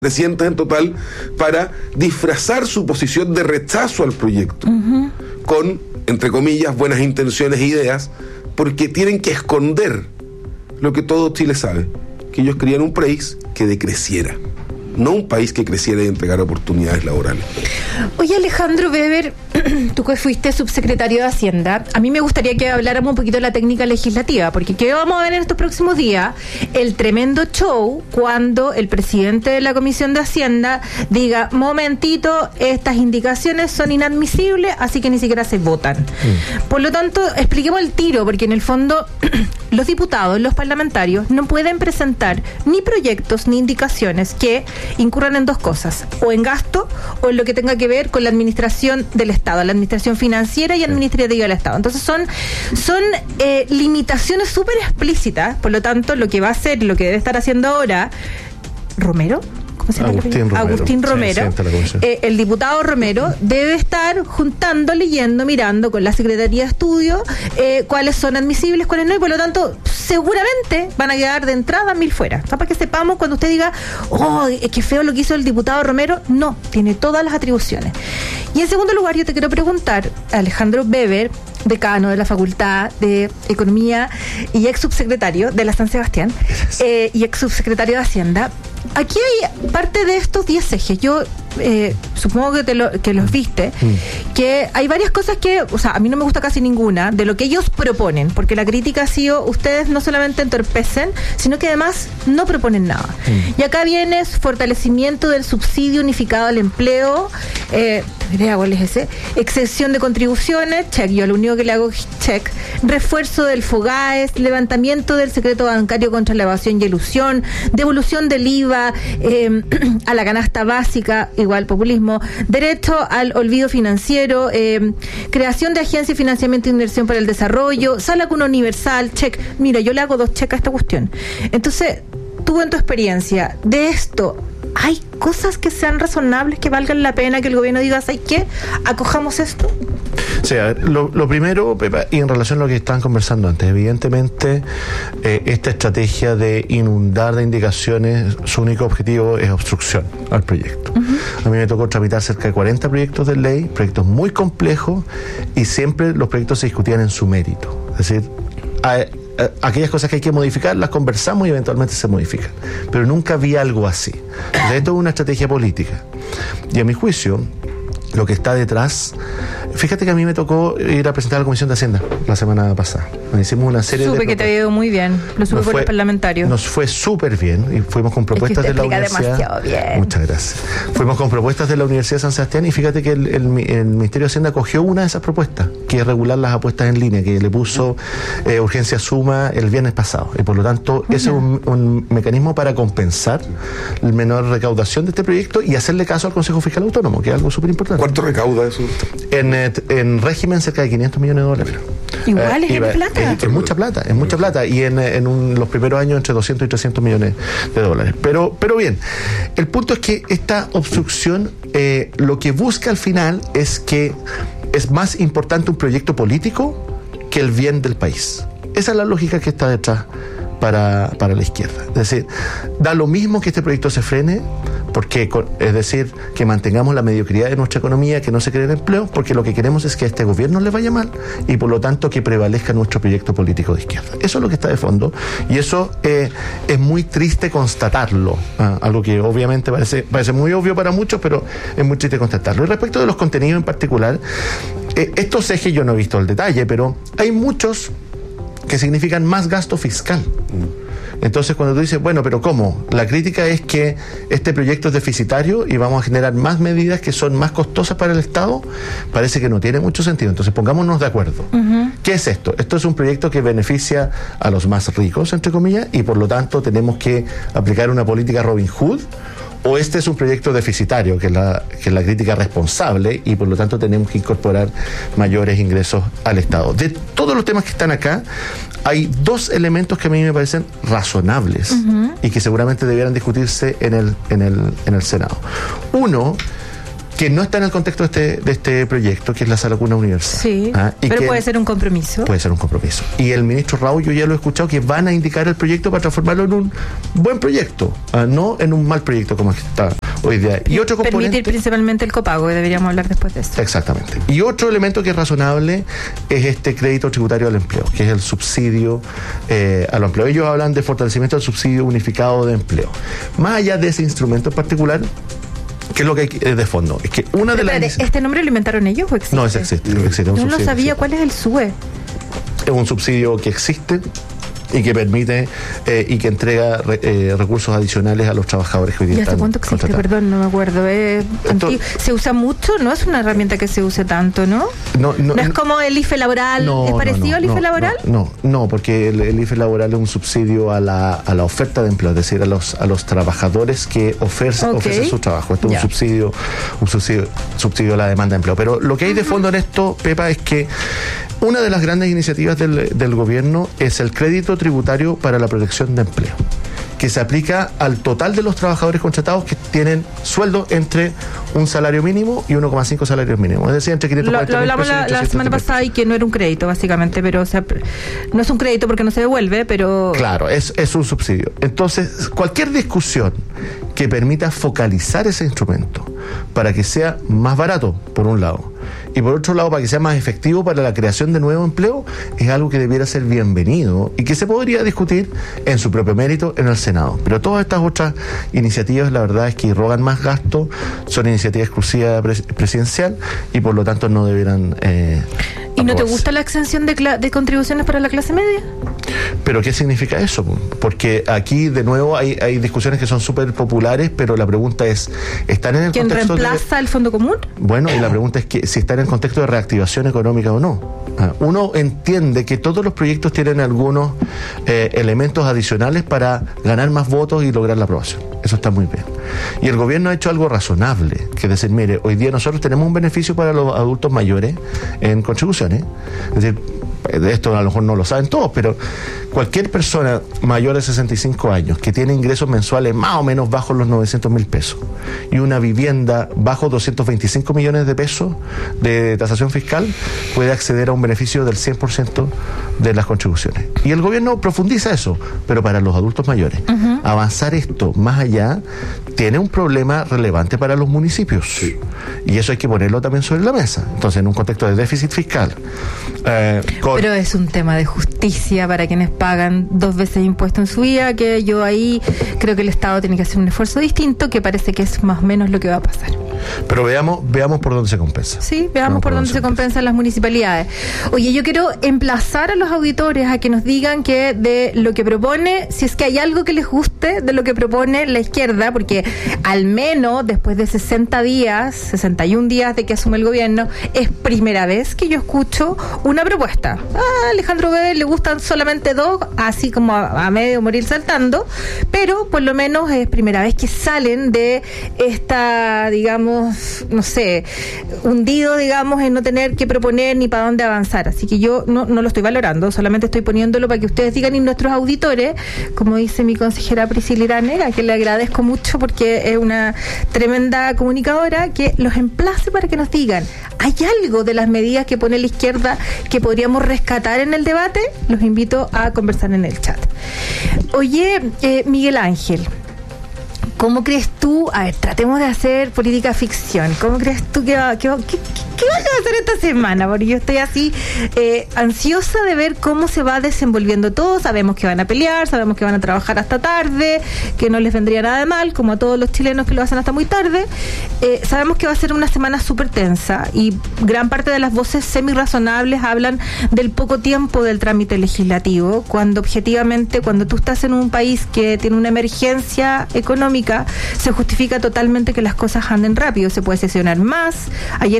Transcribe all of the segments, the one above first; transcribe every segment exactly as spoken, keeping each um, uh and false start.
trescientos en total, para disfrazar su posición de rechazo al proyecto, uh-huh. con, entre comillas, buenas intenciones e ideas, porque tienen que esconder lo que todo Chile sabe, que ellos querían un país que decreciera, no un país que creciera y entregara oportunidades laborales. Oye, Alejandro Weber, tú que fuiste subsecretario de Hacienda, a mí me gustaría que habláramos un poquito de la técnica legislativa, porque ¿qué vamos a ver en estos próximos días? El tremendo show cuando el presidente de la Comisión de Hacienda diga, momentito, estas indicaciones son inadmisibles, así que ni siquiera se votan. Mm. Por lo tanto, expliquemos el tiro, porque en el fondo los diputados, los parlamentarios, no pueden presentar ni proyectos ni indicaciones que incurran en dos cosas, o en gasto o en lo que tenga que ver con la administración del Estado, la administración financiera y administrativa del Estado. Entonces son, son eh, limitaciones súper explícitas. Por lo tanto, lo que va a hacer, lo que debe estar haciendo ahora Romero, ¿cómo se llama? Agustín Romero, Agustín Romero sí, eh, el diputado Romero debe estar juntando, leyendo, mirando con la Secretaría de Estudio eh, cuáles son admisibles, cuáles no, y por lo tanto seguramente van a quedar de entrada mil fuera. O sea, para que sepamos, cuando usted diga, oh, es que feo lo que hizo el diputado Romero, no, tiene todas las atribuciones. Y en segundo lugar, yo te quiero preguntar, Alejandro Weber, decano de la Facultad de Economía y ex subsecretario de la San Sebastián, eh, y ex subsecretario de Hacienda, aquí hay parte de estos diez ejes. Yo eh, supongo que, te lo, que los viste, mm. que hay varias cosas que, o sea, a mí no me gusta casi ninguna de lo que ellos proponen, porque la crítica ha sido, ustedes no solamente entorpecen, sino que además no proponen nada. Mm. Y acá viene fortalecimiento del subsidio unificado al empleo, eh, ¿cuál es ese? Exención de contribuciones, check, yo lo único que le hago es check, refuerzo del FOGAES, levantamiento del secreto bancario contra la evasión y elusión, devolución del I V A eh, a la canasta básica, igual populismo, derecho al olvido financiero, eh, creación de agencia de financiamiento e inversión para el desarrollo, sala cuna universal, check. Mira, yo le hago dos check a esta cuestión. Entonces, tú en tu experiencia, de esto, ¿hay cosas que sean razonables, que valgan la pena que el gobierno diga, ¿sabes qué? Acojamos esto. Sí, a ver, lo, lo primero, Pepa, y en relación a lo que estaban conversando antes, evidentemente eh, esta estrategia de inundar de indicaciones, su único objetivo es obstrucción al proyecto. Uh-huh. A mí me tocó tramitar cerca de cuarenta proyectos de ley, proyectos muy complejos, y siempre los proyectos se discutían en su mérito. Es decir, a, aquellas cosas que hay que modificar, las conversamos y eventualmente se modifican. Pero nunca vi algo así. De esto es una estrategia política. Y a mi juicio, lo que está detrás, fíjate que a mí me tocó ir a presentar a la Comisión de Hacienda la semana pasada. Nos hicimos una serie supe de... Supe que te ha ido muy bien, lo supe por los parlamentarios. Nos fue súper bien y fuimos con propuestas es que de la universidad. Demasiado bien. Muchas gracias. Fuimos con propuestas de la Universidad de San Sebastián y fíjate que el, el, el Ministerio de Hacienda cogió una de esas propuestas, que es regular las apuestas en línea, que le puso eh, urgencia suma el viernes pasado. Y por lo tanto, ese es un, un mecanismo para compensar la menor recaudación de este proyecto y hacerle caso al Consejo Fiscal Autónomo, que es algo súper importante. ¿Cuánto recauda eso? En, en régimen cerca de quinientos millones de dólares. Igual eh, es plata. Es, es mucha plata, es mucha plata. Y en, en un, los primeros años entre doscientos y trescientos millones de dólares. Pero, pero bien, el punto es que esta obstrucción eh, lo que busca al final es que es más importante un proyecto político que el bien del país. Esa es la lógica que está detrás para, para la izquierda. Es decir, da lo mismo que este proyecto se frene, porque, es decir, que mantengamos la mediocridad de nuestra economía, que no se creen empleo, porque lo que queremos es que a este gobierno le vaya mal y por lo tanto que prevalezca nuestro proyecto político de izquierda. Eso es lo que está de fondo y eso eh, es muy triste constatarlo, ¿eh? Algo que obviamente parece, parece muy obvio para muchos, pero es muy triste constatarlo. Y respecto de los contenidos en particular, eh, estos ejes yo no he visto el detalle, pero hay muchos que significan más gasto fiscal. Entonces, cuando tú dices, bueno, pero ¿cómo? La crítica es que este proyecto es deficitario y vamos a generar más medidas que son más costosas para el Estado, parece que no tiene mucho sentido. Entonces, pongámonos de acuerdo. Uh-huh. ¿Qué es esto? Esto es un proyecto que beneficia a los más ricos, entre comillas, y por lo tanto tenemos que aplicar una política Robin Hood, o este es un proyecto deficitario, que es la, que es la crítica responsable, y por lo tanto tenemos que incorporar mayores ingresos al Estado. De todos los temas que están acá, hay dos elementos que a mí me parecen razonables uh-huh. y que seguramente debieran discutirse en el, en el, en el Senado. Uno, que no está en el contexto de este, de este proyecto, que es la Sala Cuna Universal. Sí, ¿Ah? Y pero que puede ser un compromiso. Puede ser un compromiso. Y el ministro Raúl, yo ya lo he escuchado, que van a indicar el proyecto para transformarlo en un buen proyecto, ¿ah? No en un mal proyecto como está hoy día. Y otro componente, permitir principalmente el copago, y deberíamos hablar después de eso. Exactamente. Y otro elemento que es razonable es este crédito tributario al empleo, que es el subsidio eh, a los empleos. Ellos hablan de fortalecimiento del subsidio unificado de empleo. Más allá de ese instrumento en particular, ¿qué es lo que hay que- de fondo? Es que una de las... Espérate, ¿este nombre lo inventaron ellos o existe? No, ese existe. existe un No lo subsidio sabía. que ¿Cuál es el S U E? existe. Es un subsidio que existe y que permite eh, y que entrega re- eh, recursos adicionales a los trabajadores que hoy día ¿Y hace están cuánto existe? contratados. Perdón, no me acuerdo. Es Esto- antiguo. ¿Se usa mucho? No es una herramienta que se use tanto, ¿no? No, no, No es como el I F E laboral. No, ¿Es no, parecido no, al I F E no, laboral? No, no, no, porque el, el I F E laboral es un subsidio a la, a la oferta de empleo, es decir, a los, a los trabajadores que ofrecen, Ok. ofrecen su trabajo. Esto es Ya. un subsidio, un subsidio, subsidio a la demanda de empleo. Pero lo que hay de fondo en esto, Pepa, es que una de las grandes iniciativas del, del gobierno es el crédito tributario para la protección de empleo, que se aplica al total de los trabajadores contratados que tienen sueldo entre un salario mínimo y uno coma cinco salarios mínimos. Es decir, entre quinientos Lo, cuarenta lo mil hablamos pesos y la, la ochocientos semana mil pesos. pasada y que no era un crédito, básicamente, pero o sea, no es un crédito porque no se devuelve, pero... Claro, es, es un subsidio. Entonces, cualquier discusión que permita focalizar ese instrumento para que sea más barato, por un lado, y por otro lado, para que sea más efectivo para la creación de nuevo empleo, es algo que debiera ser bienvenido y que se podría discutir en su propio mérito en el Senado. Pero todas estas otras iniciativas, la verdad es que irrogan más gasto, son iniciativas exclusivas pres- presidencial y por lo tanto no debieran... Eh, ¿Y no te aprobarse. gusta la exención de, cla- de contribuciones para la clase media? ¿Pero qué significa eso? Porque aquí, de nuevo, hay, hay discusiones que son súper populares, pero la pregunta es, ¿están en el ¿Quién contexto de... reemplaza el fondo común? Bueno, y la pregunta es que si está en el contexto de reactivación económica o no. Ah, Uno entiende que todos los proyectos tienen algunos eh, elementos adicionales para ganar más votos y lograr la aprobación. Eso está muy bien. Y el gobierno ha hecho algo razonable, que es decir, mire, hoy día nosotros tenemos un beneficio para los adultos mayores en contribuciones. Es decir, de esto a lo mejor no lo saben todos, pero cualquier persona mayor de sesenta y cinco años que tiene ingresos mensuales más o menos bajo los novecientos mil pesos y una vivienda bajo doscientos veinticinco millones de pesos de tasación fiscal puede acceder a un beneficio del cien por ciento de las contribuciones. Y el gobierno profundiza eso, pero para los adultos mayores. Uh-huh. Avanzar esto más allá tiene un problema relevante para los municipios. Y eso hay que ponerlo también sobre la mesa. Entonces, en un contexto de déficit fiscal, eh, con Pero es un tema de justicia para quienes pagan dos veces impuesto en su vida, que yo ahí creo que el Estado tiene que hacer un esfuerzo distinto, que parece que es más o menos lo que va a pasar. Pero veamos, veamos por dónde se compensa. Sí, veamos, veamos por, por dónde se compensan las municipalidades. Oye, yo quiero emplazar a los auditores a que nos digan que de lo que propone, si es que hay algo que les guste de lo que propone la izquierda, porque al menos después de sesenta días, sesenta y un días de que asume el gobierno, es primera vez que yo escucho una propuesta. A Alejandro Bebe le gustan solamente dos, así como a, a medio morir saltando, pero por lo menos es primera vez que salen de esta, digamos, no sé, hundido, digamos, en no tener que proponer ni para dónde avanzar. Así que yo no, no lo estoy valorando, solamente estoy poniéndolo para que ustedes digan, y nuestros auditores, como dice mi consejera Priscila Irane, a quien le agradezco mucho porque es una tremenda comunicadora, que los emplace para que nos digan, ¿hay algo de las medidas que pone la izquierda que podríamos rescatar en el debate? Los invito a conversar en el chat. Oye, eh, Miguel Ángel, ¿cómo crees tú? A ver, tratemos de hacer política ficción. ¿Cómo crees tú que va, que va, que, ¿qué van a hacer esta semana? Porque yo estoy así eh, ansiosa de ver cómo se va desenvolviendo todo. Sabemos que van a pelear, sabemos que van a trabajar hasta tarde, que no les vendría nada de mal, como a todos los chilenos que lo hacen hasta muy tarde. Eh, sabemos que va a ser una semana súper tensa y gran parte de las voces semi-razonables hablan del poco tiempo del trámite legislativo, cuando objetivamente, cuando tú estás en un país que tiene una emergencia económica, se justifica totalmente que las cosas anden rápido. Se puede sesionar más. Ayer Jaime Colón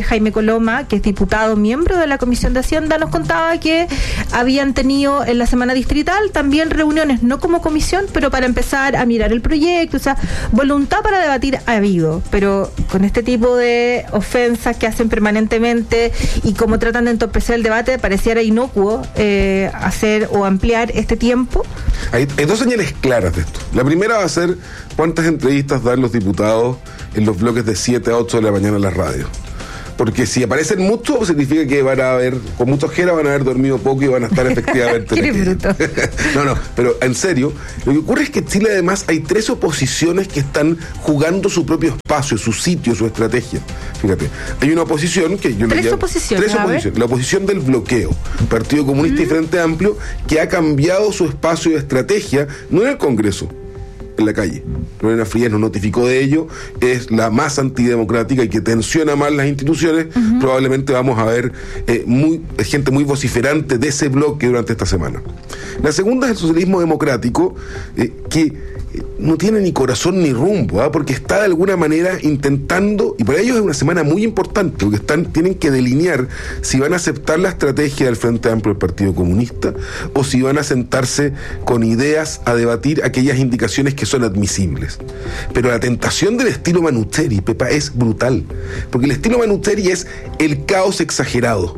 Paloma, que es diputado miembro de la Comisión de Hacienda, nos contaba que habían tenido en la semana distrital también reuniones, no como comisión, pero para empezar a mirar el proyecto. O sea, voluntad para debatir ha habido, pero con este tipo de ofensas que hacen permanentemente y como tratan de entorpecer el debate, pareciera inocuo eh, hacer o ampliar este tiempo. Hay, hay dos señales claras de esto. La primera va a ser cuántas entrevistas dan los diputados en los bloques de siete a ocho de la mañana en las radios. Porque si aparecen muchos, significa que van a haber, con mucha ojera, van a haber dormido poco y van a estar efectivamente. Qué bruto. No, no, pero en serio, lo que ocurre es que en Chile además hay tres oposiciones que están jugando su propio espacio, su sitio, su estrategia. Fíjate, hay una oposición que yo Tres le llamo, oposiciones. Tres oposiciones. La oposición del bloqueo, Partido Comunista mm. y Frente Amplio, que ha cambiado su espacio de estrategia, no en el Congreso, en la calle. Lorena Frías nos notificó de ello, es la más antidemocrática y que tensiona más las instituciones. Uh-huh. Probablemente vamos a ver eh, muy, gente muy vociferante de ese bloque durante esta semana. La segunda es el socialismo democrático, eh, que no tiene ni corazón ni rumbo, ¿eh? porque está de alguna manera intentando, y para ellos es una semana muy importante, porque están, tienen que delinear si van a aceptar la estrategia del Frente Amplio del Partido Comunista o si van a sentarse con ideas a debatir aquellas indicaciones que son admisibles. Pero la tentación del estilo Manucheri, Pepa, es brutal, porque el estilo Manucheri es el caos exagerado,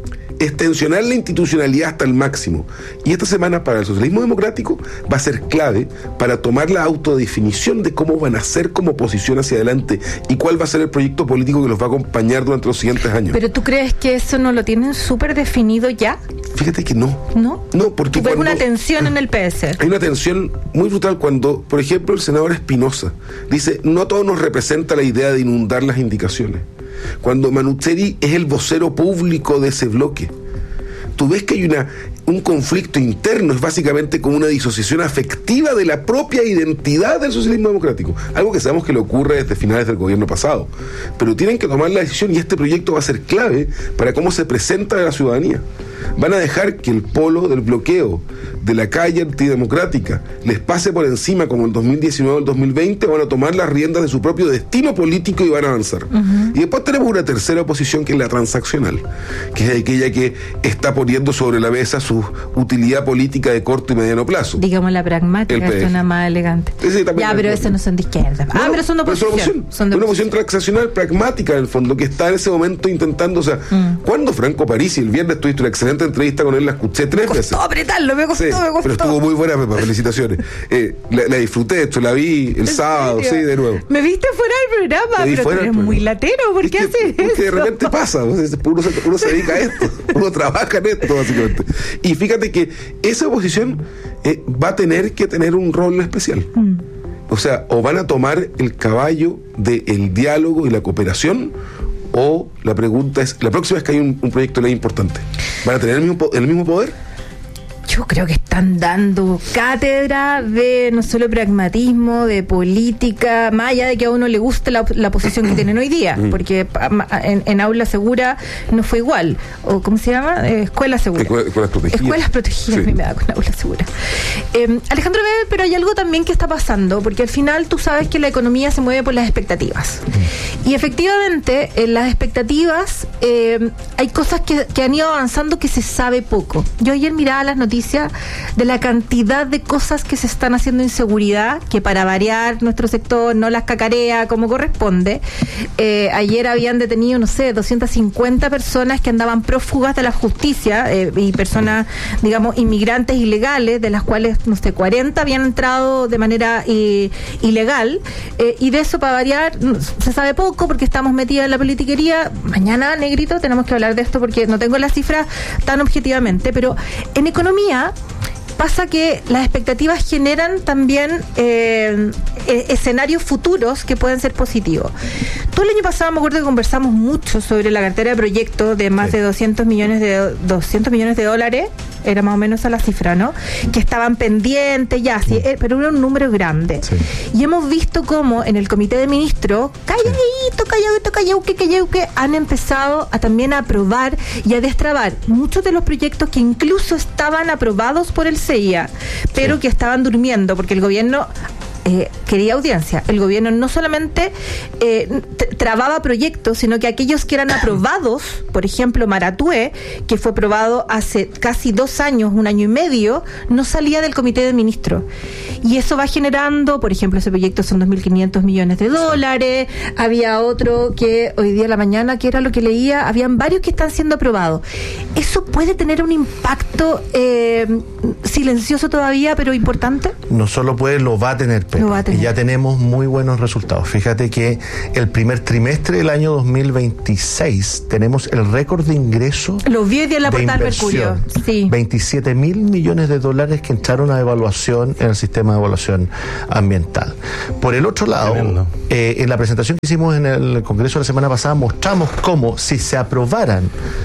es tensionar la institucionalidad hasta el máximo. Y esta semana para el socialismo democrático va a ser clave para tomar la autodefinición de cómo van a ser como oposición hacia adelante y cuál va a ser el proyecto político que los va a acompañar durante los siguientes años. ¿Pero tú crees que eso no lo tienen súper definido ya? Fíjate que no. ¿No? No, porque hay una tensión en el P S. Hay una tensión muy brutal cuando, por ejemplo, el senador Espinosa dice, no a todos nos representa la idea de inundar las indicaciones. Cuando Manucheri es el vocero público de ese bloque, tú ves que hay una, un conflicto interno, es básicamente como una disociación afectiva de la propia identidad del socialismo democrático, algo que sabemos que le ocurre desde finales del gobierno pasado, pero tienen que tomar la decisión y este proyecto va a ser clave para cómo se presenta a la ciudadanía. Van a dejar que el polo del bloqueo de la calle antidemocrática les pase por encima como el dos mil diecinueve o el dos mil veinte, van a tomar las riendas de su propio destino político y van a avanzar. Uh-huh. Y después tenemos una tercera oposición que es la transaccional, que es aquella que está poniendo sobre la mesa su utilidad política de corto y mediano plazo. Digamos la pragmática, es una más elegante. Ya, pero esas no son de izquierda. No, ah, pero son de oposición. Pero son, son de una oposición. oposición transaccional pragmática, en el fondo, que está en ese momento intentando, o sea, mm. cuando Franco Parisi, el viernes tuviste una excelente entrevista con él, la escuché tres me veces. Costó apretarlo, me costó, sí, me costó. Pero estuvo muy buena, Pepa, felicitaciones. Eh, la, la disfruté, de hecho, la vi el sábado, sí, de nuevo. Me viste fuera del programa, pero tú eres muy latero, ¿por qué haces eso? Porque de repente pasa, uno se, uno se dedica a esto, uno trabaja en esto, básicamente. Y fíjate que esa oposición eh, va a tener que tener un rol especial. Mm. O sea, o van a tomar el caballo del diálogo y la cooperación, o la pregunta es, la próxima vez que hay un, un proyecto de ley importante, ¿van a tener el mismo, el mismo poder? Yo creo que están dando cátedra de no solo pragmatismo, de política, más allá de que a uno le guste la, la posición que tienen hoy día, porque en, en aula segura no fue igual, o ¿cómo se llama? Eh, escuela segura. Escuela, escuelas protegidas. Escuelas protegidas, sí. A mí me da con aula segura. Eh, Alejandro Bebe, pero hay algo también que está pasando, porque al final tú sabes que la economía se mueve por las expectativas. Y efectivamente, en las expectativas eh, hay cosas que, que han ido avanzando que se sabe poco. Yo ayer miraba las noticias de la cantidad de cosas que se están haciendo en seguridad, que para variar nuestro sector no las cacarea como corresponde. Eh, ayer habían detenido, no sé, doscientas cincuenta personas que andaban prófugas de la justicia eh, y personas, digamos, inmigrantes ilegales, de las cuales, no sé, cuarenta habían entrado de manera eh, ilegal. Eh, y de eso, para variar, se sabe poco porque estamos metidas en la politiquería. Mañana, Negrito, tenemos que hablar de esto porque no tengo las cifras tan objetivamente, pero en economía pasa que las expectativas generan también eh, escenarios futuros que pueden ser positivos. Todo el año pasado me acuerdo que conversamos mucho sobre la cartera de proyectos de más sí. de doscientos millones de doscientos millones de dólares, era más o menos esa la cifra, ¿no? Que estaban pendientes ya, sí, pero era un número grande. Sí. Y hemos visto cómo en el comité de ministros, calladito, calladito, calladito, calladito, han empezado a también a aprobar y a destrabar muchos de los proyectos que incluso estaban aprobados por el C I A, pero sí. que estaban durmiendo, porque el gobierno Eh, querida audiencia, el gobierno no solamente eh, t- trababa proyectos, sino que aquellos que eran aprobados, por ejemplo Maratúe, que fue aprobado hace casi dos años, un año y medio, no salía del comité de ministros. Y eso va generando, por ejemplo, ese proyecto son dos mil quinientos millones de dólares, había otro que hoy día a la mañana, que era lo que leía, habían varios que están siendo aprobados. ¿Eso puede tener un impacto eh, silencioso todavía, pero importante? No solo puede, lo va a tener, pero Lo va a tener. Y ya tenemos muy buenos resultados. Fíjate que el primer trimestre del año dos mil veintiséis tenemos el récord de ingreso. Lo vi hoy día en la de portada del Mercurio. inversión. Sí. veintisiete mil millones de dólares que entraron a evaluación en el sistema de evaluación ambiental. Por el otro lado, eh, en la presentación que hicimos en el Congreso la semana pasada, mostramos cómo si se aprobaran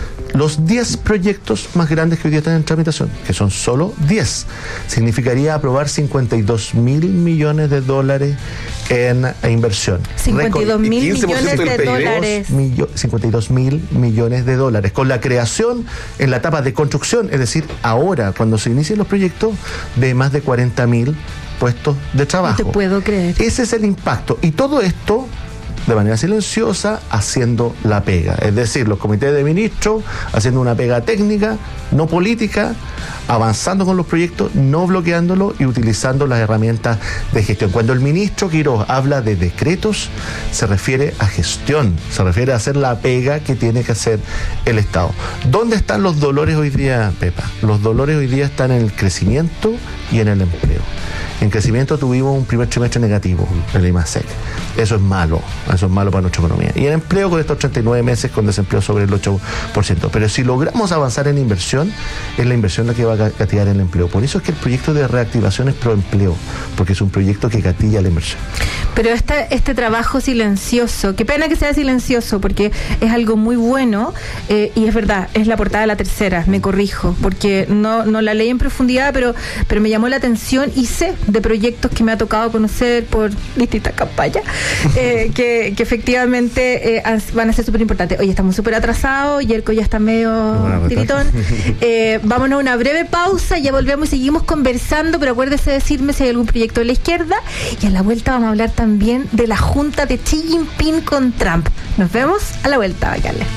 los diez proyectos más grandes que hoy día están en tramitación, que son solo diez, significaría aprobar cincuenta y dos mil millones de dólares en inversión. cincuenta y dos mil Y quince por ciento millones de del P I B. dólares. Millo- cincuenta y dos mil millones de dólares, con la creación en la etapa de construcción, es decir, ahora, cuando se inicien los proyectos, de más de cuarenta mil puestos de trabajo. No te puedo creer. Ese es el impacto. Y todo esto de manera silenciosa, haciendo la pega. Es decir, los comités de ministros haciendo una pega técnica, no política, avanzando con los proyectos, no bloqueándolos y utilizando las herramientas de gestión. Cuando el ministro Quiroz habla de decretos, se refiere a gestión, se refiere a hacer la pega que tiene que hacer el Estado. ¿Dónde están los dolores hoy día, Pepa? Los dolores hoy día están en el crecimiento y en el empleo. En crecimiento tuvimos un primer trimestre negativo en el IMASEC. Eso es malo, eso es malo para nuestra economía. Y en empleo con estos treinta y nueve meses con desempleo sobre el ocho por ciento. Pero si logramos avanzar en inversión, es la inversión la que va a gatillar el empleo. Por eso es que el proyecto de reactivación es proempleo, porque es un proyecto que gatilla la inversión. Pero este, este trabajo silencioso, qué pena que sea silencioso, porque es algo muy bueno, eh, y es verdad, es la portada de La Tercera, me corrijo, porque no, no la leí en profundidad, pero, pero me llamó la atención y sé de proyectos que me ha tocado conocer por distintas campañas, eh, que, que efectivamente eh, van a ser súper importantes. Oye, estamos súper atrasados, Yerko ya está medio tiritón. Eh, vámonos a una breve pausa, ya volvemos y seguimos conversando, pero acuérdese de decirme si hay algún proyecto de la izquierda, y a la vuelta vamos a hablar también de la junta de Xi Jinping con Trump. Nos vemos a la vuelta, bailarles.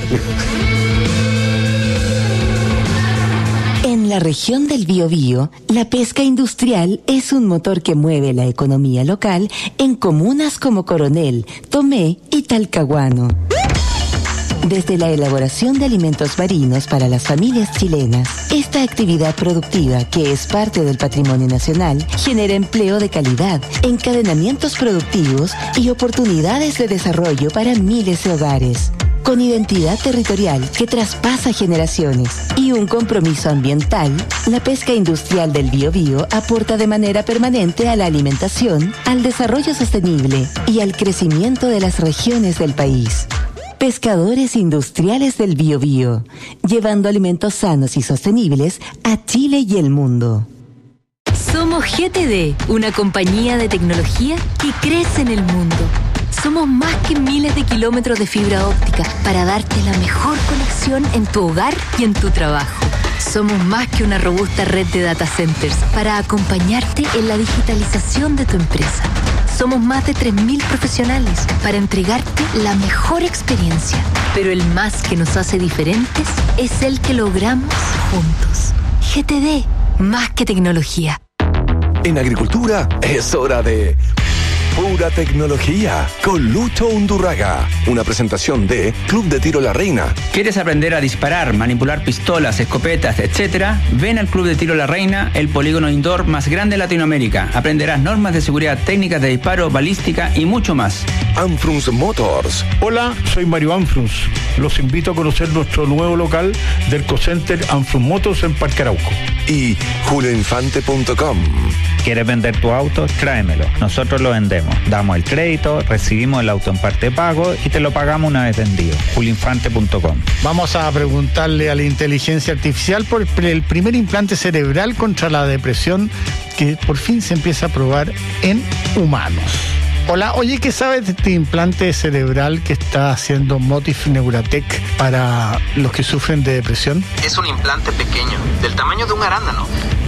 En la región del Biobío, la pesca industrial es un motor que mueve la economía local en comunas como Coronel, Tomé y Talcahuano. Desde la elaboración de alimentos marinos para las familias chilenas, esta actividad productiva, que es parte del patrimonio nacional, genera empleo de calidad, encadenamientos productivos y oportunidades de desarrollo para miles de hogares. Con identidad territorial que traspasa generaciones y un compromiso ambiental, la pesca industrial del Biobío aporta de manera permanente a la alimentación, al desarrollo sostenible y al crecimiento de las regiones del país. Pescadores Industriales del Biobío, llevando alimentos sanos y sostenibles a Chile y el mundo. Somos G T D, una compañía de tecnología que crece en el mundo. Somos más que miles de kilómetros de fibra óptica para darte la mejor conexión en tu hogar y en tu trabajo. Somos más que una robusta red de data centers para acompañarte en la digitalización de tu empresa. Somos más de tres mil profesionales para entregarte la mejor experiencia. Pero el más que nos hace diferentes es el que logramos juntos. G T D, más que tecnología. En agricultura es hora de Pura Tecnología con Lucho Undurraga. Una presentación de Club de Tiro La Reina. ¿Quieres aprender a disparar, manipular pistolas, escopetas, etcétera? Ven al Club de Tiro La Reina, el polígono indoor más grande de Latinoamérica. Aprenderás normas de seguridad, técnicas de disparo, balística y mucho más. Anfrunz Motors. Hola, soy Mario Anfrunz. Los invito a conocer nuestro nuevo local del Cocenter Anfrunz Motors en Parque Arauco. Y julio infante punto com. ¿Quieres vender tu auto? Tráemelo. Nosotros lo vendemos. Damos el crédito, recibimos el auto en parte pago y te lo pagamos una vez vendido. julio infante punto com. Vamos a preguntarle a la inteligencia artificial por el primer implante cerebral contra la depresión que por fin se empieza a probar en humanos. Hola, oye, ¿qué sabes de este implante cerebral que está haciendo Motif Neuratech para los que sufren de depresión? Es un implante pequeño, del tamaño de un arándano,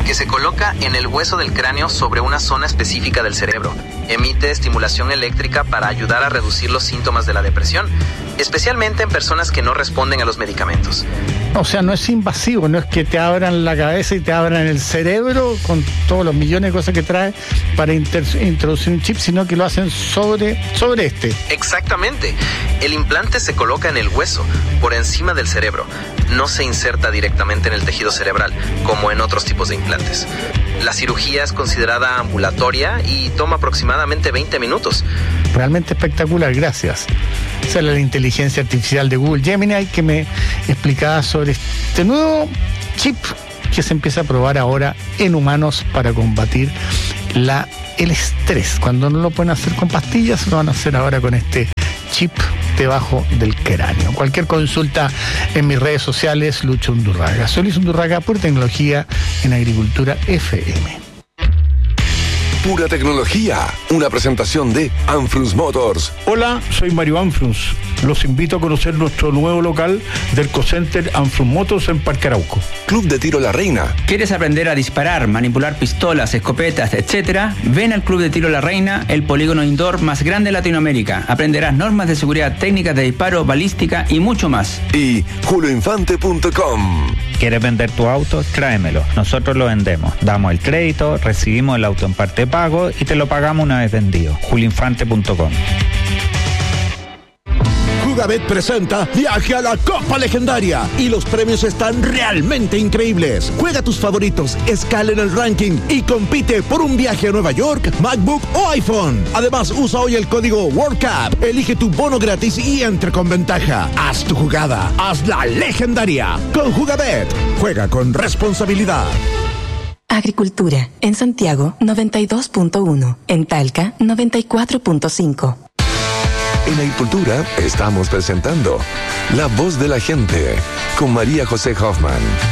que se coloca en el hueso del cráneo sobre una zona específica del cerebro. Emite estimulación eléctrica para ayudar a reducir los síntomas de la depresión, especialmente en personas que no responden a los medicamentos. O sea, no es invasivo, no es que te abran la cabeza y te abran el cerebro con todos los millones de cosas que trae para inter- introducir un chip, sino que lo hacen sobre, sobre este. Exactamente. El implante se coloca en el hueso, por encima del cerebro. No se inserta directamente en el tejido cerebral, como en otros tipos de implantes. La cirugía es considerada ambulatoria y toma aproximadamente veinte minutos. Realmente espectacular, gracias. Esa es la inteligencia artificial de Google Gemini que me explicaba sobre este nuevo chip que se empieza a probar ahora en humanos para combatir la, el estrés. Cuando no lo pueden hacer con pastillas, lo van a hacer ahora con este chip debajo del cráneo. Cualquier consulta en mis redes sociales, Lucho Undurraga. Soy Luis Undurraga, por Tecnología en Agricultura F M. Pura Tecnología, una presentación de Anfrunz Motors. Hola, soy Mario Anfrunz. Los invito a conocer nuestro nuevo local del Ecocenter Anfrunz Motors en Parque Arauco. Club de Tiro La Reina. ¿Quieres aprender a disparar, manipular pistolas, escopetas, etcétera? Ven al Club de Tiro La Reina, el polígono indoor más grande de Latinoamérica. Aprenderás normas de seguridad, técnicas de disparo, balística y mucho más. Y julio infante punto com. ¿Quieres vender tu auto? Tráemelo. Nosotros lo vendemos. Damos el crédito, recibimos el auto en parte pago y te lo pagamos una vez vendido. julio infante punto com. Jugabet presenta Viaje a la Copa Legendaria y los premios están realmente increíbles. Juega tus favoritos, escala en el ranking y compite por un viaje a Nueva York, MacBook o iPhone. Además, usa hoy el código World Cup, elige tu bono gratis y entre con ventaja. Haz tu jugada, hazla legendaria. Con Jugabet, juega con responsabilidad. Agricultura, en Santiago noventa y dos punto uno, en Talca noventa y cuatro punto cinco. En Agricultura estamos presentando La Voz de la Gente con María José Hoffman.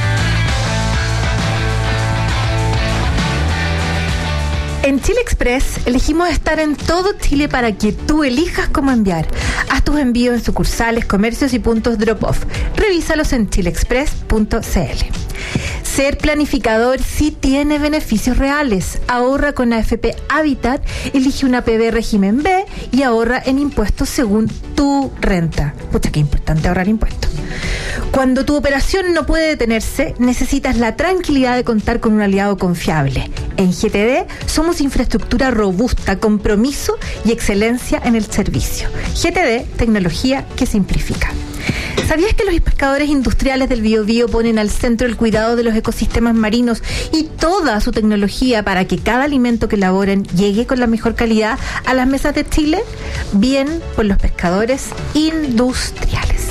En Chile Express elegimos estar en todo Chile para que tú elijas cómo enviar. Haz tus envíos en sucursales, comercios y puntos drop-off. Revísalos en chile express punto c l. Ser planificador sí tiene beneficios reales. Ahorra con A F P Habitat, elige una P B régimen B y ahorra en impuestos según tu renta. Pucha, qué importante ahorrar impuestos. Cuando tu operación no puede detenerse, necesitas la tranquilidad de contar con un aliado confiable. En G T D somos infraestructura robusta, compromiso y excelencia en el servicio. G T D, tecnología que simplifica. ¿Sabías que los pescadores industriales del Biobío ponen al centro el cuidado de los ecosistemas marinos y toda su tecnología para que cada alimento que elaboren llegue con la mejor calidad a las mesas de Chile? Bien por los pescadores industriales.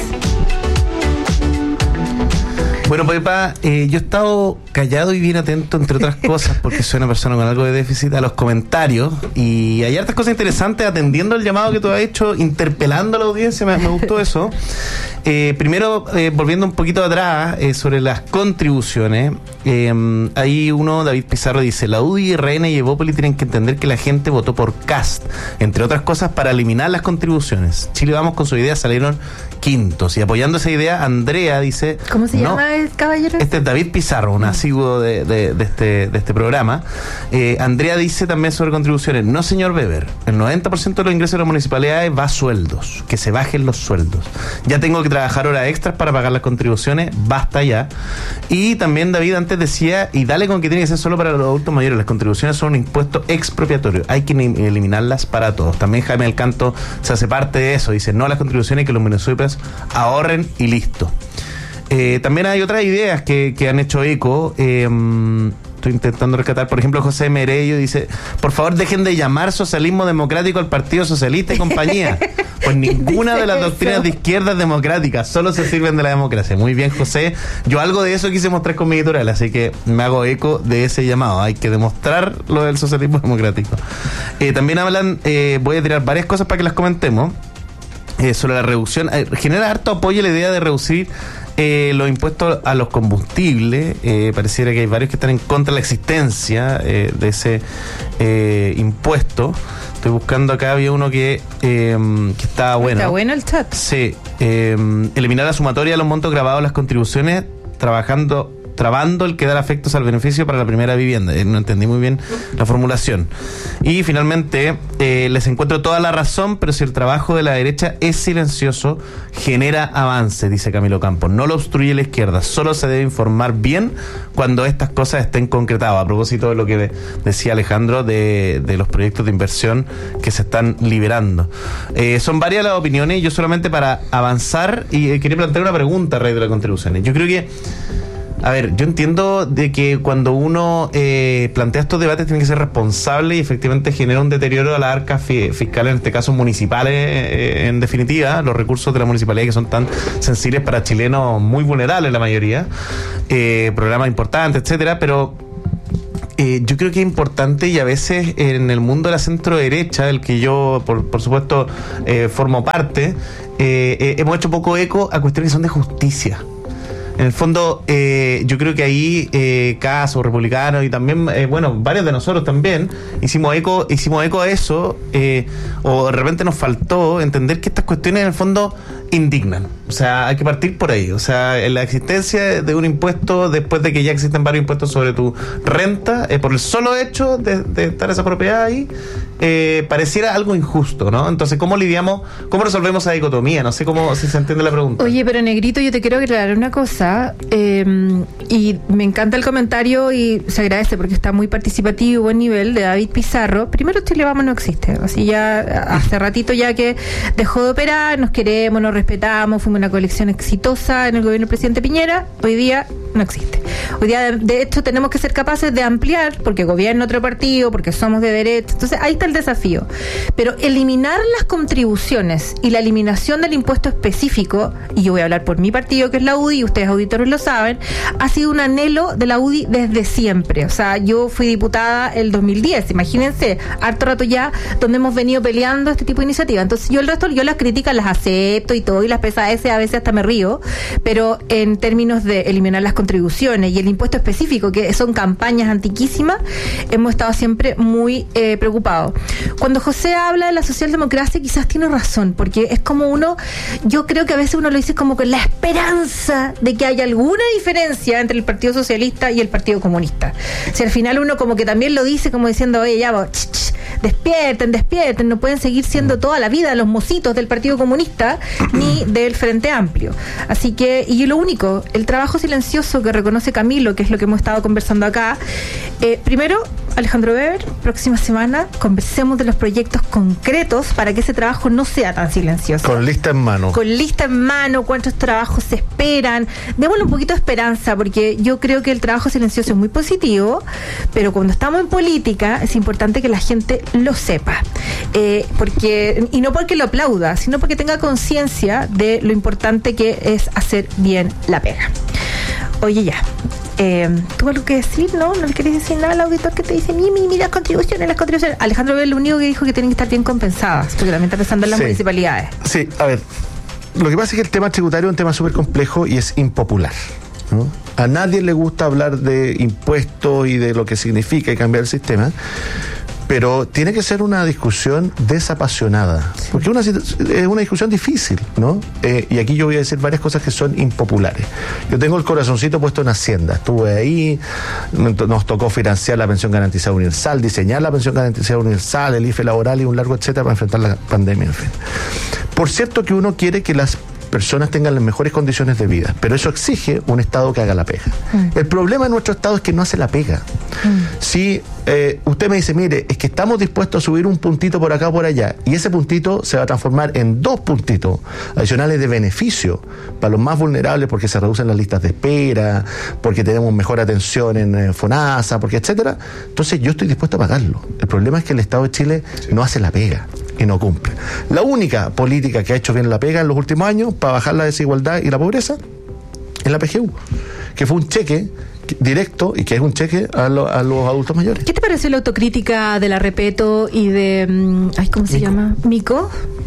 Bueno, Pepa, eh, yo he estado callado y bien atento, entre otras cosas, porque soy una persona con algo de déficit, a los comentarios, y hay hartas cosas interesantes atendiendo el llamado que tú has hecho, interpelando a la audiencia, me, me gustó eso. Eh, primero, eh, volviendo un poquito atrás, eh, sobre las contribuciones, eh, ahí uno, David Pizarro, dice: la U D I, R N y Evópolis tienen que entender que la gente votó por Kast, entre otras cosas, para eliminar las contribuciones. Chile Vamos con su idea salieron quintos, y apoyando esa idea, Andrea dice... ¿Cómo se no, llama el caballero? Este es David Pizarro, un asiduo de, de, de, este, de este programa. Eh, Andrea dice también sobre contribuciones: no, señor Weber, el noventa por ciento de los ingresos de las municipalidades va a sueldos, que se bajen los sueldos. Ya tengo que trabajar horas extras para pagar las contribuciones, basta ya. Y también David antes decía, y dale con que tiene que ser solo para los adultos mayores, las contribuciones son un impuesto expropiatorio, hay que eliminarlas para todos. También Jaime del Canto se hace parte de eso, dice no a las contribuciones, que los municipios ahorren y listo. Eh, también hay otras ideas que, que han hecho eco. Eh, estoy intentando rescatar, por ejemplo, José Merello dice: por favor, dejen de llamar socialismo democrático al Partido Socialista y compañía. Pues ninguna de las doctrinas eso? de izquierda es democrática, solo se sirven de la democracia. Muy bien, José. Yo algo de eso quise mostrar con mi editorial, así que me hago eco de ese llamado. Hay que demostrar lo del socialismo democrático. Eh, también hablan, eh, voy a tirar varias cosas para que las comentemos. Eh, sobre la reducción, eh, genera harto apoyo la idea de reducir eh, los impuestos a los combustibles. Eh, pareciera que hay varios que están en contra de la existencia eh, de ese eh, impuesto. Estoy buscando acá, había uno que, eh, que estaba bueno. Está bueno el chat. Sí, eh, eliminar la sumatoria de los montos grabados en las contribuciones, trabajando trabando el que dar efectos al beneficio para la primera vivienda. Eh, no entendí muy bien la formulación. Y finalmente, eh, les encuentro toda la razón, pero si el trabajo de la derecha es silencioso, genera avance, dice Camilo Campos. No lo obstruye la izquierda, solo se debe informar bien cuando estas cosas estén concretadas. A propósito de lo que de, decía Alejandro de, de los proyectos de inversión que se están liberando. Eh, son varias las opiniones, yo solamente para avanzar y eh, quería plantear una pregunta a raíz de las contribuciones. Yo creo que, a ver, yo entiendo de que cuando uno eh, plantea estos debates tiene que ser responsable y efectivamente genera un deterioro a las arcas fi- fiscales, en este caso municipales, eh, en definitiva, los recursos de la municipalidad que son tan sensibles para chilenos muy vulnerables la mayoría, eh, programas importantes, etcétera, pero Eh, yo creo que es importante, y a veces en el mundo de la centro derecha, del que yo por, por supuesto eh, formo parte, eh, eh, hemos hecho poco eco a cuestiones que son de justicia. En el fondo, eh, yo creo que ahí eh, Caso, republicanos y también, eh, bueno, varios de nosotros también hicimos eco, hicimos eco a eso, eh, o de repente nos faltó entender que estas cuestiones en el fondo indignan. O sea, hay que partir por ahí. O sea, la existencia de un impuesto después de que ya existen varios impuestos sobre tu renta, eh, por el solo hecho de, de estar esa propiedad ahí, eh, pareciera algo injusto, ¿no? Entonces, ¿cómo lidiamos, cómo resolvemos esa dicotomía? No sé cómo, si se entiende la pregunta. Oye, pero Negrito, yo te quiero aclarar una cosa, eh, y me encanta el comentario y se agradece porque está muy participativo y buen nivel, de David Pizarro. Primero, Chile Vamos no existe. Así ya hace ratito ya que dejó de operar, nos queremos, nos respetamos, fuimos una colección exitosa en el gobierno del presidente Piñera. Hoy día no existe. Hoy día, de, de hecho, tenemos que ser capaces de ampliar, porque gobierna otro partido, porque somos de derecha. Entonces, ahí está el desafío. Pero eliminar las contribuciones y la eliminación del impuesto específico, y yo voy a hablar por mi partido, que es la U D I, y ustedes auditores lo saben, ha sido un anhelo de la U D I desde siempre. O sea, yo fui diputada el dos mil diez, imagínense, harto rato ya, donde hemos venido peleando este tipo de iniciativas. Entonces, yo el resto, yo las críticas las acepto y todo, y las pesadas a veces hasta me río, pero en términos de eliminar las contribuciones y el impuesto específico, que son campañas antiquísimas, hemos estado siempre muy eh, preocupados. Cuando José habla de la socialdemocracia, quizás tiene razón, porque es como uno, yo creo que a veces uno lo dice como con la esperanza de que haya alguna diferencia entre el Partido Socialista y el Partido Comunista. Si al final uno como que también lo dice como diciendo, oye, ya, vos, ch, ch, despierten, despierten, no pueden seguir siendo toda la vida los mocitos del Partido Comunista ni del Frente Amplio. Así que, y lo único, el trabajo silencioso que reconoce Camilo, que es lo que hemos estado conversando acá, eh, primero, Alejandro Weber, próxima semana conversemos de los proyectos concretos para que ese trabajo no sea tan silencioso. Con lista en mano. Con lista en mano, cuántos trabajos se esperan. Démosle un poquito de esperanza, porque yo creo que el trabajo silencioso es muy positivo, pero cuando estamos en política es importante que la gente lo sepa. Eh, porque, y no porque lo aplauda, sino porque tenga conciencia de lo importante que es hacer bien la pega. Oye, ya. Eh, ¿Tú algo que decir? ¿No? ¿No le querés decir nada al auditor que te dice, mi, mi, mi, las contribuciones, las contribuciones? Alejandro Bell, lo único que dijo que tienen que estar bien compensadas, porque también está pensando en las sí. municipalidades. Sí, a ver, lo que pasa es que el tema tributario es un tema súper complejo y es impopular, ¿no? A nadie le gusta hablar de impuestos y de lo que significa y cambiar el sistema, pero tiene que ser una discusión desapasionada, porque una, es una discusión difícil, ¿no? Eh, y aquí yo voy a decir varias cosas que son impopulares. Yo tengo el corazoncito puesto en Hacienda, estuve ahí, nos tocó financiar la pensión garantizada universal, diseñar la pensión garantizada universal, el I F E laboral y un largo etcétera para enfrentar la pandemia, en fin. Por cierto que uno quiere que las personas tengan las mejores condiciones de vida, pero eso exige un Estado que haga la pega. Mm. El problema de nuestro Estado es que no hace la pega. Mm. Si eh, usted me dice, mire, es que estamos dispuestos a subir un puntito por acá o por allá, y ese puntito se va a transformar en dos puntitos adicionales de beneficio para los más vulnerables, porque se reducen las listas de espera, porque tenemos mejor atención en eh, FONASA, porque etcétera, entonces yo estoy dispuesto a pagarlo. El problema es que el Estado de Chile sí. no hace la pega y no cumple. La única política que ha hecho bien la pega en los últimos años para bajar la desigualdad y la pobreza es la P G U, que fue un cheque directo y que es un cheque a, lo, a los adultos mayores. ¿Qué te pareció la autocrítica de la Repeto y de ay, ¿cómo se Mico. llama? Mico.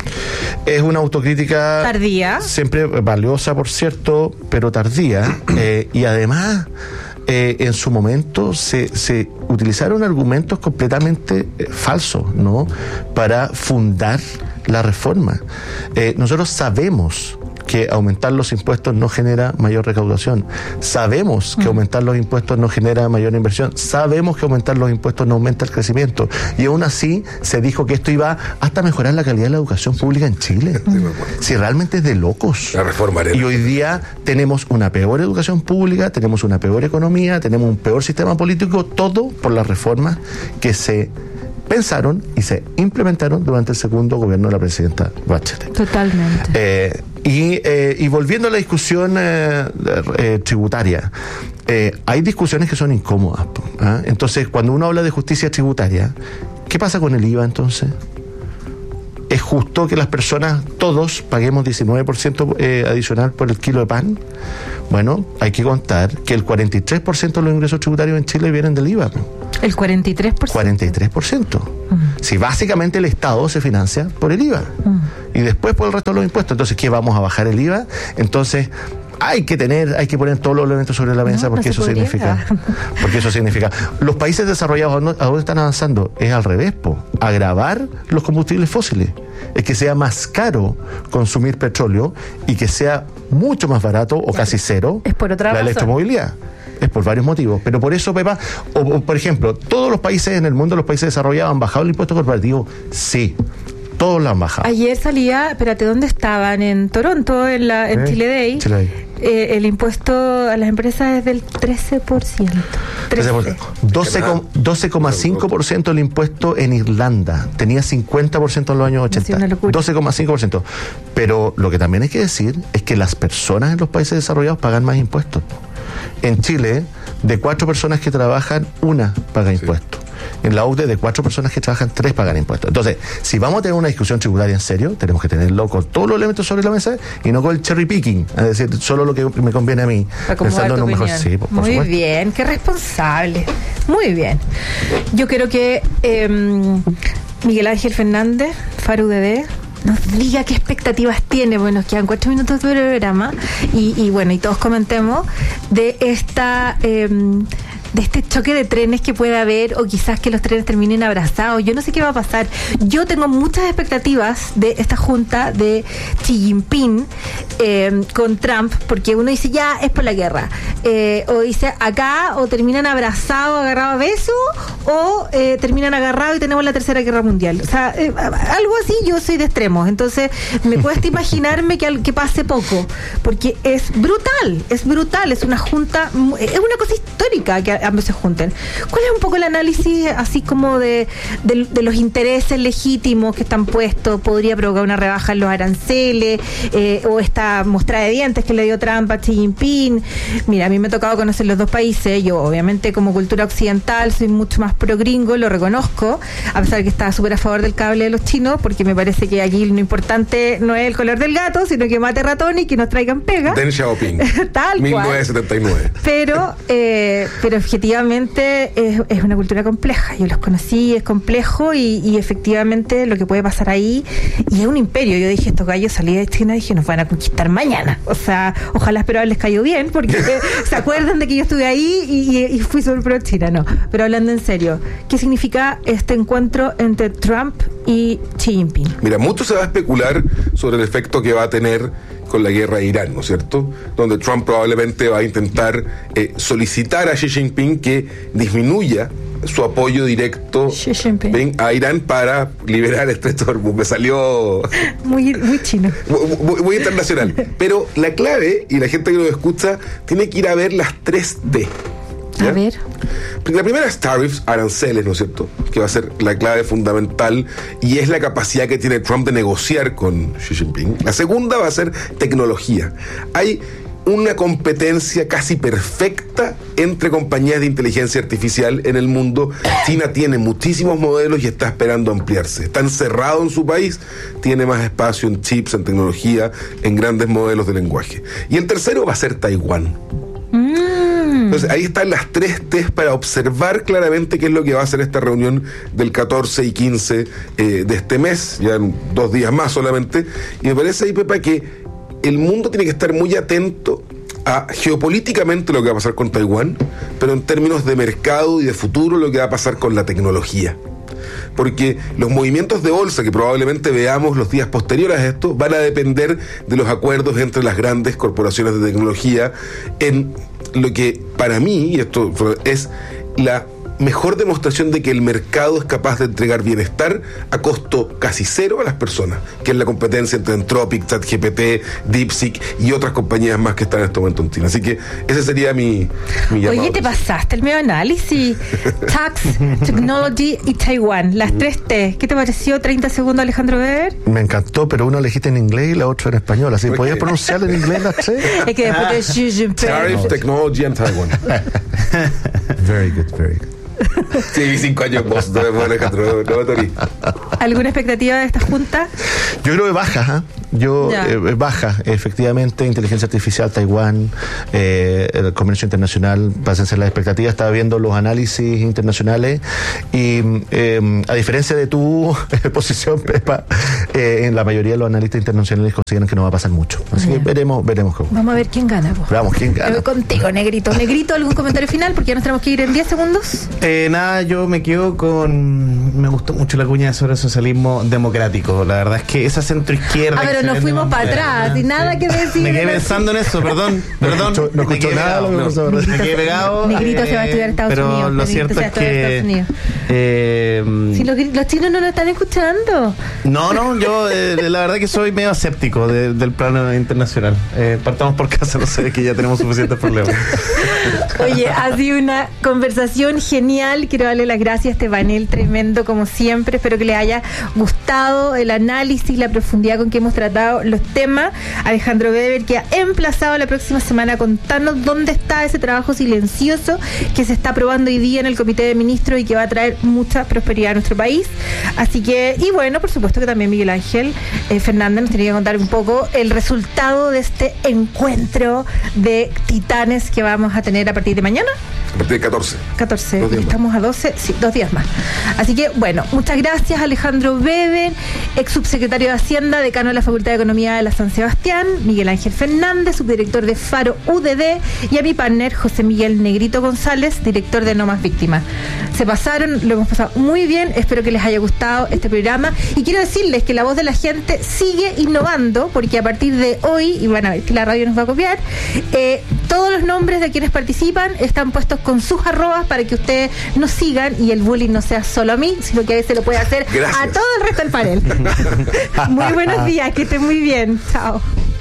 Es una autocrítica tardía, siempre valiosa, por cierto, pero tardía, eh, y además Eh, en su momento se, se utilizaron argumentos completamente eh, falsos, ¿no? Para fundar la reforma. Eh, nosotros sabemos que que aumentar los impuestos no genera mayor recaudación. Sabemos que aumentar los impuestos no genera mayor inversión. Sabemos que aumentar los impuestos no aumenta el crecimiento. Y aún así se dijo que esto iba hasta mejorar la calidad de la educación pública en Chile. Si realmente es de locos. La reforma y hoy día tenemos una peor educación pública, tenemos una peor economía, tenemos un peor sistema político, todo por las reformas que se pensaron y se implementaron durante el segundo gobierno de la presidenta Bachelet. Totalmente. Eh, y, eh, y volviendo a la discusión eh, eh, tributaria, eh, hay discusiones que son incómodas. ¿eh? Entonces, cuando uno habla de justicia tributaria, ¿qué pasa con el I V A entonces? ¿Es justo que las personas, todos, paguemos diecinueve por ciento eh, adicional por el kilo de pan? Bueno, hay que contar que el cuarenta y tres por ciento de los ingresos tributarios en Chile vienen del I V A. ¿El cuarenta y tres por ciento? cuarenta y tres por ciento. Uh-huh. Si básicamente el Estado se financia por el I V A uh-huh. y después por el resto de los impuestos. Entonces, ¿qué vamos a bajar el I V A? Entonces, hay que tener, hay que poner todos los elementos sobre la mesa no, porque no eso podría. significa. Porque eso significa. Los países desarrollados, ¿a dónde están avanzando? Es al revés, po. Agravar los combustibles fósiles. Es que sea más caro consumir petróleo y que sea mucho más barato o casi cero es por otra la razón. electromovilidad. Es por varios motivos. Pero por eso, Pepa, o, o por ejemplo, todos los países en el mundo, los países desarrollados, han bajado el impuesto corporativo. Sí. Todos lo han bajado. Ayer salía, espérate, ¿dónde estaban? En Toronto, en la en eh, Chile Day. Chile Day. Eh, el impuesto a las empresas es del trece por ciento. trece por ciento. doce coma cinco por ciento el impuesto en Irlanda. Tenía cincuenta por ciento en los años ochenta. doce coma cinco por ciento. Pero lo que también hay que decir es que las personas en los países desarrollados pagan más impuestos. En Chile, de cuatro personas que trabajan, una paga sí. impuestos. En la U D E, de cuatro personas que trabajan, tres pagan impuestos. Entonces, si vamos a tener una discusión tributaria en serio, tenemos que tenerlo con todos los elementos sobre la mesa y no con el cherry picking, es decir, solo lo que me conviene a mí. Pensando en un mejor. Sí, por, por Muy supuesto. Bien, qué responsable. Muy bien. Yo creo que eh, Miguel Ángel Fernández, Faro U D D, nos diga qué expectativas tiene. Bueno, nos quedan cuatro minutos de programa y, y bueno, y todos comentemos de esta eh, de este choque de trenes que puede haber, o quizás que los trenes terminen abrazados. Yo no sé qué va a pasar. Yo tengo muchas expectativas de esta junta de Xi Jinping eh, con Trump, porque uno dice ya es por la guerra, eh, o dice acá o terminan abrazados, agarrados a besos, o eh, terminan agarrados y tenemos la tercera guerra mundial. O sea, eh, algo así. Yo soy de extremos, entonces me cuesta imaginarme que, que pase poco, porque es brutal, es brutal, es una junta, es una cosa histórica que ambos se junten. ¿Cuál es un poco el análisis así como de, de, de los intereses legítimos que están puestos? ¿Podría provocar una rebaja en los aranceles? Eh, ¿O esta mostrada de dientes que le dio Trump a Xi Jinping? Mira, a mí me ha tocado conocer los dos países. Yo, obviamente, como cultura occidental, soy mucho más pro gringo, lo reconozco, a pesar de que estaba súper a favor del cable de los chinos, porque me parece que aquí lo importante no es el color del gato, sino que mate ratón y que nos traigan pega. Deng Xiaoping. Tal mil novecientos setenta y nueve. Pero, eh, pero efectivamente es, es una cultura compleja. Yo los conocí, es complejo y, y efectivamente lo que puede pasar ahí, y es un imperio. Yo dije, estos gallos salí de China y dije, nos van a conquistar mañana. O sea, ojalá, espero les cayó bien, porque se acuerdan de que yo estuve ahí y, y, y fui sobre pro China, no. Pero hablando en serio, ¿qué significa este encuentro entre Trump y Xi Jinping? Mira, mucho se va a especular sobre el efecto que va a tener con la guerra de Irán, ¿no es cierto? Donde Trump probablemente va a intentar eh, solicitar a Xi Jinping que disminuya su apoyo directo a Irán para liberar el Estrecho de Hormuz. Me salió muy, muy chino, muy, muy internacional. Pero la clave, y la gente que lo escucha tiene que ir a ver las tres D. ¿Ya? A ver. La primera es tariffs, aranceles, ¿no es cierto? Que va a ser la clave fundamental y es la capacidad que tiene Trump de negociar con Xi Jinping. La segunda va a ser tecnología. Hay una competencia casi perfecta entre compañías de inteligencia artificial en el mundo. China tiene muchísimos modelos y está esperando ampliarse. Está encerrado en su país, tiene más espacio en chips, en tecnología, en grandes modelos de lenguaje. Y el tercero va a ser Taiwán. Entonces ahí están las tres T's para observar claramente qué es lo que va a hacer esta reunión del catorce y quince eh, de este mes, ya en dos días más solamente. Y me parece ahí, Pepa, que el mundo tiene que estar muy atento a geopolíticamente lo que va a pasar con Taiwán, pero en términos de mercado y de futuro lo que va a pasar con la tecnología. porque los movimientos de bolsa que probablemente veamos los días posteriores a esto van a depender de los acuerdos entre las grandes corporaciones de tecnología en lo que para mí, y esto es la mejor demostración de que el mercado es capaz de entregar bienestar a costo casi cero a las personas, que es la competencia entre Anthropic, ChatGPT, DeepSeek y otras compañías más que están en este momento en China. Así que ese sería mi, mi llamado. Oye, te pasaste el medio análisis. Tax, Technology y Taiwán, las tres T. ¿Qué te pareció? treinta segundos, Alejandro Weber. Me encantó, pero uno elegiste en inglés y la otra en español. Así que podías pronunciar en inglés las tres. Es que después de Xi Jinping. Tariff, Technology and Taiwan. Very good, very good. Sí, vi cinco años vos, no me Alejandro, no me torí. ¿Alguna expectativa de esta junta? Yo creo que baja, ¿eh? Yo eh, baja, efectivamente, inteligencia artificial, Taiwán, eh, el comercio internacional, pasan a ser las expectativas. Estaba viendo los análisis internacionales y eh, a diferencia de tu posición, Pepa, eh, en la mayoría de los analistas internacionales consideran que no va a pasar mucho. Así Bien. que veremos, veremos cómo. Vamos a ver quién gana. Vos. Vamos, quién gana. Yo voy contigo, Negrito. Negrito, ¿algún comentario final? Porque ya nos tenemos que ir en diez segundos. Eh, nada, yo me quedo con... Me gustó mucho la cuña sobre el socialismo democrático. La verdad es que esa centroizquierda... Ah, pero nos fuimos para atrás y nada que decir. Me quedé pensando en eso, perdón. Perdón. No escuchó, no escuchó nada. Pegado, no, no, me quedé pegado. Negrito eh, se va a estudiar a Estados pero Unidos. Pero lo cierto es que... Eh, si los, los chinos no nos están escuchando. No, no, yo eh, la verdad que soy medio escéptico de, del plano internacional. Eh, partamos por casa, no sé, que ya tenemos suficientes problemas. Oye, ha sido una conversación genial. Quiero darle las gracias a este panel tremendo, como siempre. Espero que les haya gustado el análisis, la profundidad con que hemos tratado los temas. Alejandro Weber, que ha emplazado la próxima semana a contarnos dónde está ese trabajo silencioso que se está aprobando hoy día en el Comité de Ministros y que va a traer mucha prosperidad a nuestro país. Así que, y bueno, por supuesto que también Miguel Ángel eh, Fernández nos tenía que contar un poco el resultado de este encuentro de titanes que vamos a tener a partir de mañana. A partir de catorce. catorce, estamos a doce, sí, dos días más. Así que, bueno, muchas gracias Alejandro Weber, ex subsecretario de Hacienda, decano de la Facultad de Economía de la San Sebastián, Miguel Ángel Fernández, subdirector de Faro U D D, y a mi partner José Miguel Negrito González, director de No Más Víctimas. Se pasaron, lo hemos pasado muy bien, espero que les haya gustado este programa y quiero decirles que La Voz de la Gente sigue innovando porque a partir de hoy, y van a ver que la radio nos va a copiar, eh, todos los nombres de quienes participan están puestos con sus arrobas para que ustedes nos sigan y el bullying no sea solo a mí, sino que a veces lo puede hacer Gracias. A todo el resto del panel. Muy buenos días, que estén muy bien. Chao.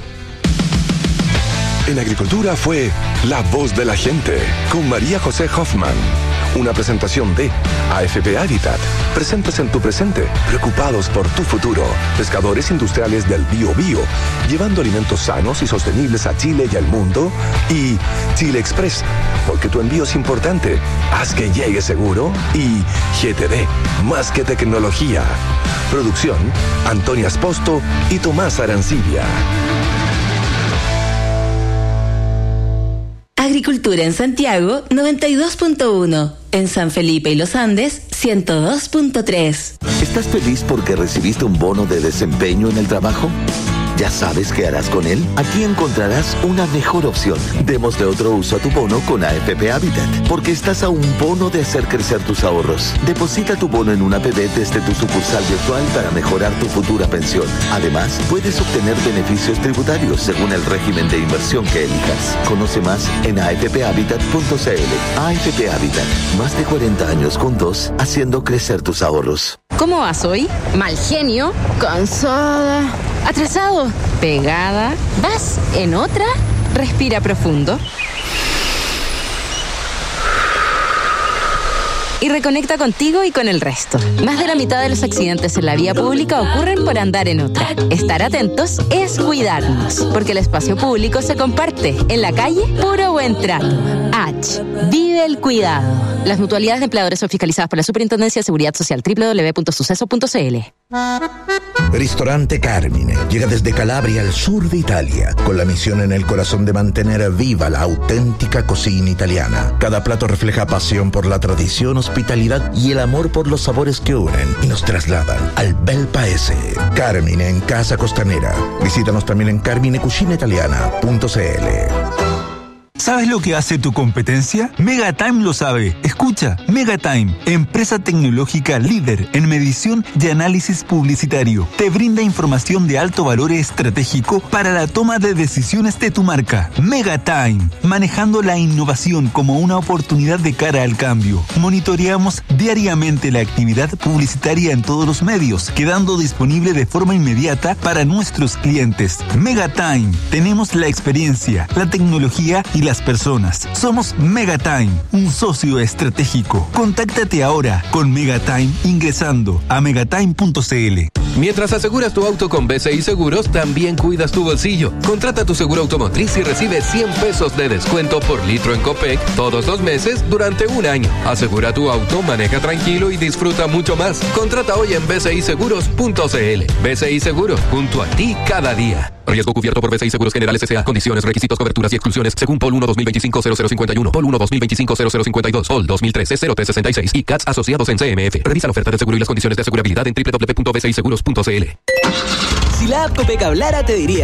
En Agricultura fue La Voz de la Gente con María José Hoffman. Una presentación de A F P Habitat. Presentes en tu presente, preocupados por tu futuro. Pescadores industriales del Bío Bío, llevando alimentos sanos y sostenibles a Chile y al mundo. Y Chile Express, porque tu envío es importante. Haz que llegue seguro. Y G T D, más que tecnología. Producción, Antonia Esposto y Tomás Arancibia. Agricultura en Santiago, noventa y dos punto uno. En San Felipe y Los Andes, ciento dos punto tres. ¿Estás feliz porque recibiste un bono de desempeño en el trabajo? ¿Ya sabes qué harás con él? Aquí encontrarás una mejor opción. Démosle otro uso a tu bono con A F P Habitat, porque estás a un bono de hacer crecer tus ahorros. Deposita tu bono en una P B desde tu sucursal virtual para mejorar tu futura pensión. Además, puedes obtener beneficios tributarios según el régimen de inversión que elijas. Conoce más en a f p habitat punto c l. A F P Habitat, más de cuarenta años juntos, haciendo crecer tus ahorros. ¿Cómo vas hoy? Mal genio, cansada, atrasado, pegada. ¿Vas en otra? Respira profundo. Y reconecta contigo y con el resto. Más de la mitad de los accidentes en la vía pública ocurren por andar en otra. Estar atentos es cuidarnos, porque el espacio público se comparte. En la calle, puro buen trato. H. Vive el cuidado. Las mutualidades de empleadores son fiscalizadas por la Superintendencia de Seguridad Social. doble u doble u doble u punto suceso punto c l. Ristorante Carmine llega desde Calabria al sur de Italia, con la misión en el corazón de mantener viva la auténtica cocina italiana. Cada plato refleja pasión por la tradición, hospitalidad y el amor por los sabores que unen y nos trasladan al bel paese. Carmine en Casa Costanera. Visítanos también en carmine cucina italiana punto c l. ¿Sabes lo que hace tu competencia? Megatime lo sabe. Escucha, Megatime, empresa tecnológica líder en medición y análisis publicitario. Te brinda información de alto valor estratégico para la toma de decisiones de tu marca. Megatime, manejando la innovación como una oportunidad de cara al cambio. Monitoreamos diariamente la actividad publicitaria en todos los medios, quedando disponible de forma inmediata para nuestros clientes. Megatime, tenemos la experiencia, la tecnología y las personas. Somos Megatime, un socio estratégico. Contáctate ahora con Megatime ingresando a megatime punto c l. Mientras aseguras tu auto con B C I Seguros, también cuidas tu bolsillo. Contrata tu seguro automotriz y recibe cien pesos de descuento por litro en Copec todos los meses durante un año. Asegura tu auto, maneja tranquilo y disfruta mucho más. Contrata hoy en b c i seguros punto c l. B C I Seguros, junto a ti cada día. Riesgo cubierto por B C I Seguros Generales S A. Condiciones, requisitos, coberturas y exclusiones según P O L uno dos mil veinticinco cero cero cincuenta y uno, P O L uno dos mil veinticinco cero cero cincuenta y dos, P O L dos mil trece cero tres sesenta y seis y C A T S asociados en C M F. Revisa la oferta de seguro y las condiciones de asegurabilidad en doble u doble u doble u punto b c i seguros punto c l. Si la app Copec hablara, te diría: